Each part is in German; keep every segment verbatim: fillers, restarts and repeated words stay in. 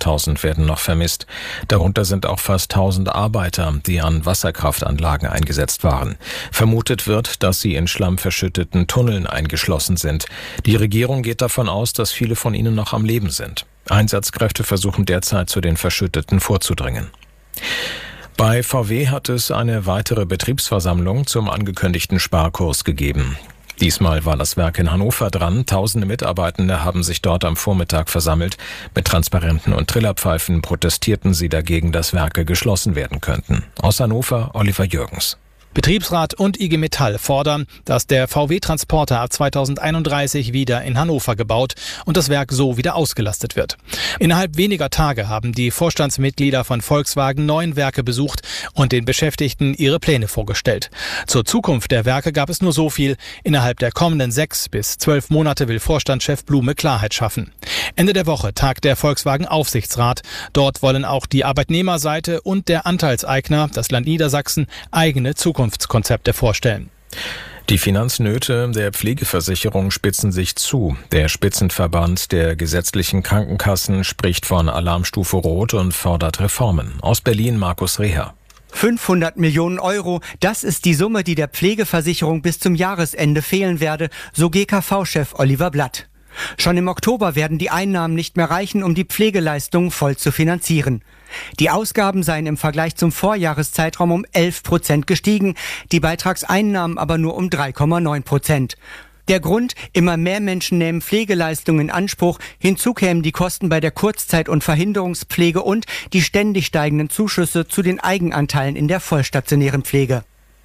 hunderttausend werden noch vermisst. Darunter sind auch fast tausend Arbeiter, die an Wasserkraftanlagen eingesetzt waren. Vermutet wird, dass sie in schlammverschütteten Tunneln eingeschlossen sind. Die Regierung geht davon aus, dass viele von ihnen noch am Leben sind. Einsatzkräfte versuchen derzeit, zu den Verschütteten vorzudringen. Bei V W hat es eine weitere Betriebsversammlung zum angekündigten Sparkurs gegeben. Diesmal war das Werk in Hannover dran. Tausende Mitarbeitende haben sich dort am Vormittag versammelt. Mit Transparenten und Trillerpfeifen protestierten sie dagegen, dass Werke geschlossen werden könnten. Aus Hannover, Oliver Jürgens. Betriebsrat und I G Metall fordern, dass der V W-Transporter ab zweitausendeinunddreißig wieder in Hannover gebaut und das Werk so wieder ausgelastet wird. Innerhalb weniger Tage haben die Vorstandsmitglieder von Volkswagen neun Werke besucht und den Beschäftigten ihre Pläne vorgestellt. Zur Zukunft der Werke gab es nur so viel. Innerhalb der kommenden sechs bis zwölf Monate will Vorstandschef Blume Klarheit schaffen. Ende der Woche tagt der Volkswagen-Aufsichtsrat. Dort wollen auch die Arbeitnehmerseite und der Anteilseigner, das Land Niedersachsen, eigene Zukunftskonzepte vorstellen. Die Finanznöte der Pflegeversicherung spitzen sich zu. Der Spitzenverband der gesetzlichen Krankenkassen spricht von Alarmstufe Rot und fordert Reformen. Aus Berlin Markus Reher. fünfhundert Millionen Euro, das ist die Summe, die der Pflegeversicherung bis zum Jahresende fehlen werde, so G K V-Chef Oliver Blatt. Schon im Oktober werden die Einnahmen nicht mehr reichen, um die Pflegeleistungen voll zu finanzieren. Die Ausgaben seien im Vergleich zum Vorjahreszeitraum um elf Prozent gestiegen, die Beitragseinnahmen aber nur um drei Komma neun Prozent. Der Grund, immer mehr Menschen nehmen Pflegeleistungen in Anspruch, hinzu kämen die Kosten bei der Kurzzeit- und Verhinderungspflege und die ständig steigenden Zuschüsse zu den Eigenanteilen in der vollstationären Pflege.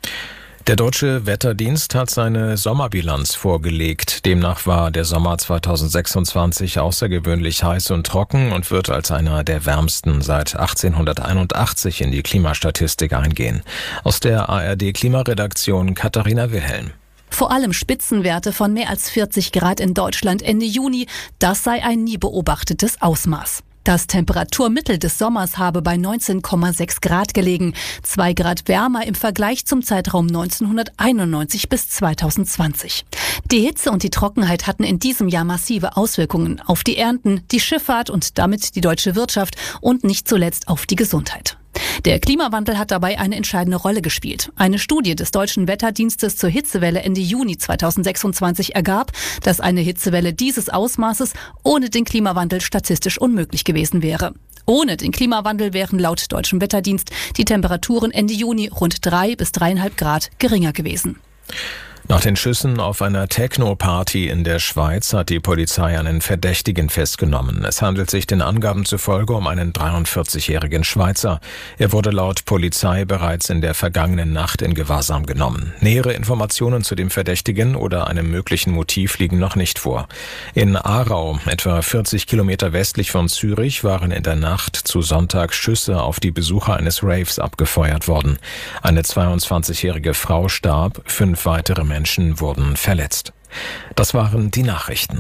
Der Deutsche Wetterdienst hat seine Sommerbilanz vorgelegt. Demnach war der Sommer zweitausendsechsundzwanzig außergewöhnlich heiß und trocken und wird als einer der wärmsten seit achtzehnhunderteinundachtzig in die Klimastatistik eingehen. Aus der A R D-Klimaredaktion Katharina Wilhelm. Vor allem Spitzenwerte von mehr als vierzig Grad in Deutschland Ende Juni, das sei ein nie beobachtetes Ausmaß. Das Temperaturmittel des Sommers habe bei neunzehn Komma sechs Grad gelegen, zwei Grad wärmer im Vergleich zum Zeitraum neunzehnhunderteinundneunzig bis zweitausendzwanzig. Die Hitze und die Trockenheit hatten in diesem Jahr massive Auswirkungen auf die Ernten, die Schifffahrt und damit die deutsche Wirtschaft und nicht zuletzt auf die Gesundheit. Der Klimawandel hat dabei eine entscheidende Rolle gespielt. Eine Studie des Deutschen Wetterdienstes zur Hitzewelle Ende Juni zweitausendsechsundzwanzig ergab, dass eine Hitzewelle dieses Ausmaßes ohne den Klimawandel statistisch unmöglich gewesen wäre. Ohne den Klimawandel wären laut Deutschem Wetterdienst die Temperaturen Ende Juni rund drei bis dreieinhalb Grad geringer gewesen. Nach den Schüssen auf einer Techno-Party in der Schweiz hat die Polizei einen Verdächtigen festgenommen. Es handelt sich den Angaben zufolge um einen dreiundvierzigjährigen Schweizer. Er wurde laut Polizei bereits in der vergangenen Nacht in Gewahrsam genommen. Nähere Informationen zu dem Verdächtigen oder einem möglichen Motiv liegen noch nicht vor. In Aarau, etwa vierzig Kilometer westlich von Zürich, waren in der Nacht zu Sonntag Schüsse auf die Besucher eines Raves abgefeuert worden. Eine zweiundzwanzigjährige Frau starb, fünf weitere Menschen wurden verletzt. Das waren die Nachrichten.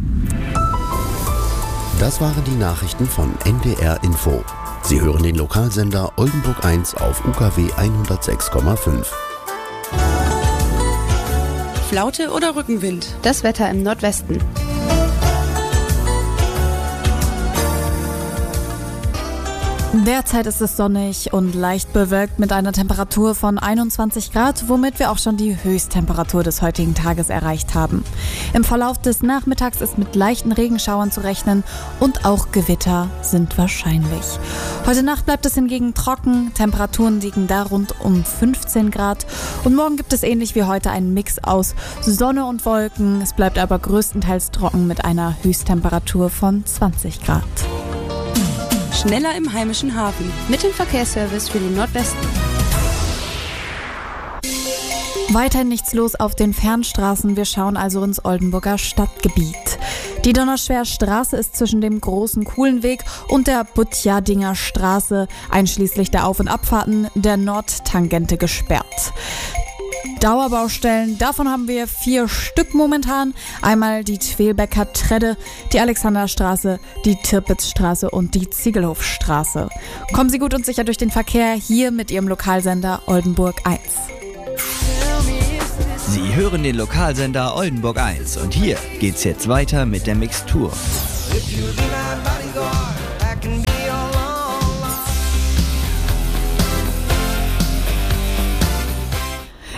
Das waren die Nachrichten von N D R Info. Sie hören den Lokalsender Oldenburg eins auf U K W hundertsechs Komma fünf. Flaute oder Rückenwind? Das Wetter im Nordwesten. Derzeit ist es sonnig und leicht bewölkt mit einer Temperatur von einundzwanzig Grad, womit wir auch schon die Höchsttemperatur des heutigen Tages erreicht haben. Im Verlauf des Nachmittags ist mit leichten Regenschauern zu rechnen und auch Gewitter sind wahrscheinlich. Heute Nacht bleibt es hingegen trocken, Temperaturen liegen da rund um fünfzehn Grad und morgen gibt es ähnlich wie heute einen Mix aus Sonne und Wolken. Es bleibt aber größtenteils trocken mit einer Höchsttemperatur von zwanzig Grad. Schneller im heimischen Hafen. Mit dem Verkehrsservice für den Nordwesten. Weiterhin nichts los auf den Fernstraßen. Wir schauen also ins Oldenburger Stadtgebiet. Die Donauschwer Straße ist zwischen dem Großen Kuhlenweg und der Butjadinger Straße, einschließlich der Auf- und Abfahrten der Nordtangente, gesperrt. Dauerbaustellen, davon haben wir vier Stück momentan. Einmal die Twelbecker Tredde, die Alexanderstraße, die Tirpitzstraße und die Ziegelhofstraße. Kommen Sie gut und sicher durch den Verkehr hier mit Ihrem Lokalsender Oldenburg eins. Sie hören den Lokalsender Oldenburg eins und hier geht's jetzt weiter mit der Mixtur. If you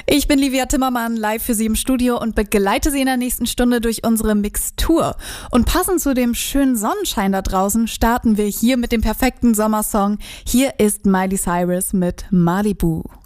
Ich bin Livia Timmermann, live für Sie im Studio und begleite Sie in der nächsten Stunde durch unsere Mixtur. Und passend zu dem schönen Sonnenschein da draußen starten wir hier mit dem perfekten Sommersong. Hier ist Miley Cyrus mit Malibu.